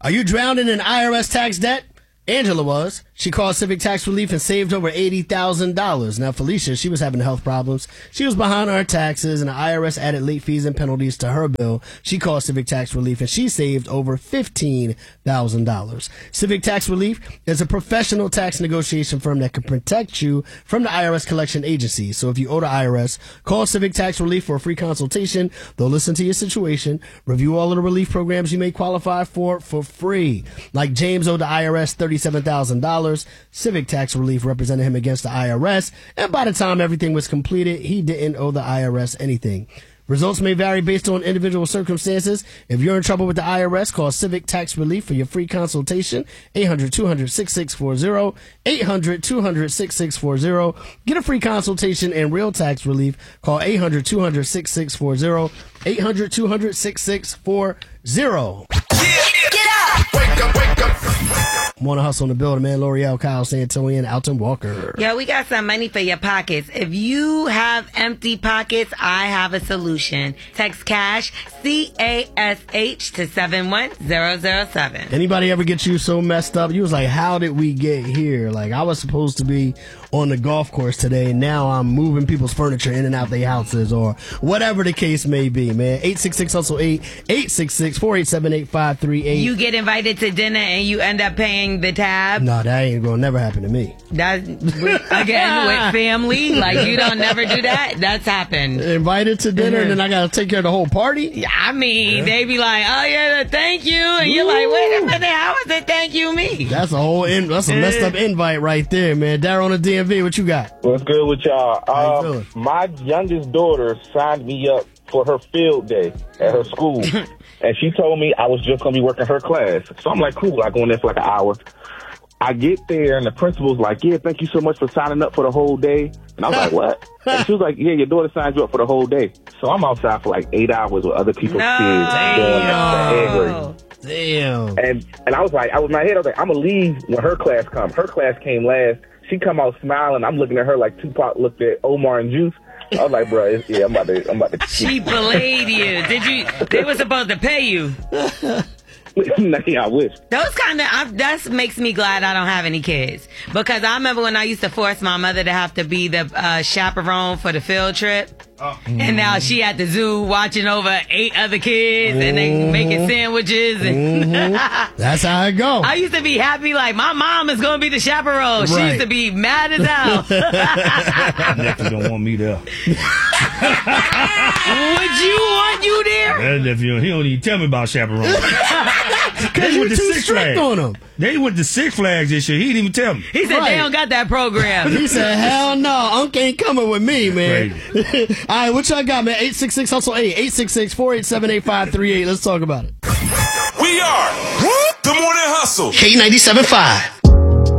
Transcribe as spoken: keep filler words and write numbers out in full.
Are you drowning in I R S tax debt? Angela was. She called Civic Tax Relief and saved over eighty thousand dollars. Now, Felicia, she was having health problems. She was behind on her taxes, and the I R S added late fees and penalties to her bill. She called Civic Tax Relief, and she saved over fifteen thousand dollars. Civic Tax Relief is a professional tax negotiation firm that can protect you from the I R S collection agency. So if you owe the I R S, call Civic Tax Relief for a free consultation. They'll listen to your situation, review all of the relief programs you may qualify for for free. Like James owed the I R S thirty-seven thousand dollars. Civic Tax Relief represented him against the I R S, and by the time everything was completed, he didn't owe the I R S anything. Results may vary based on individual circumstances. If you're in trouble with the I R S, call Civic Tax Relief for your free consultation. eight hundred, two hundred, six six four zero. eight hundred, two hundred, six six four zero. Get a free consultation and real tax relief. Call eight hundred, two hundred, six six four zero. eight hundred, two hundred, six six four zero. Get up! Wake up, wake up! Want to hustle in the building, man. L'Oreal, Kyle Santillan, Alton Walker. Yo, we got some money for your pockets. If you have empty pockets, I have a solution. Text cash, C A S H, to seven one zero zero seven. Anybody ever get you so messed up? You was like, how did we get here? Like, I was supposed to be on the golf course today, and now I'm moving people's furniture in and out their houses, or whatever the case may be, man. eight six six, hustle eight, eight six six, four eight seven, eight five three eight. You get invited to dinner and you end up paying the tab. No, that ain't gonna never happen to me. That again with family, like you don't never do that. That's happened. Invited to dinner, mm-hmm. and then I gotta take care of the whole party. Yeah, I mean, yeah. They be like, "Oh yeah, thank you," and you're like, "Wait a minute, how is it thank you me?" That's a whole in, that's a messed up invite right there, man. Daryl on the D M V, what you got? What's good with y'all? How you Um, doing? my youngest daughter signed me up for her field day at her school, and she told me I was just gonna be working her class. So I'm like, cool. I go in there for like an hour. I get there, and the principal's like, yeah, thank you so much for signing up for the whole day. And I was like, what? And she was like, yeah, your daughter signed you up for the whole day. So I'm outside for like eight hours with other people's No. kids doing the egg race. Damn. And and I was like, I was in my head, I was like, I'm gonna leave when her class comes. Her class came last. She come out smiling. I'm looking at her like Tupac looked at Omar and Juice. I was like, bro, it's, yeah, I'm about to, I'm about to. She belayed you. Did you? They were supposed to pay you. Yeah, I wish. Those kind of that makes me glad I don't have any kids, because I remember when I used to force my mother to have to be the uh, chaperone for the field trip. Oh. And now she at the zoo watching over eight other kids, and they making sandwiches. And mm-hmm. That's how it go. I used to be happy, like my mom is going to be the chaperone. Right. She used to be mad as hell. Nephew don't want me there. Would you want you there? That nephew, he don't even tell me about chaperone. Because you too strict on him. They went to Six Flags this year. He didn't even tell me. He said Right. they don't got that program. He said, hell no, Unc ain't coming with me, man. All right, what y'all got, man? eight six six, hustle eight, eight six six, four eight seven, eight five three eight. Let's talk about it. We are the Morning Hustle. K ninety-seven point five.